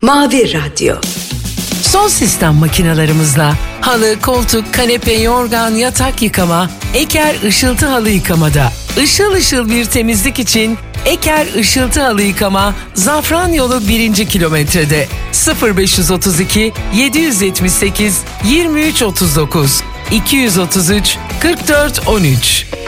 Mavi Radyo. Son sistem makinalarımızla halı, koltuk, kanepe, yorgan, yatak yıkama, Eker Işıltı Halı Yıkamada. Işıl ışıl bir temizlik için Eker Işıltı Halı Yıkama, Zafranyolu 1. kilometrede. 0532 778 2339 233 44 13.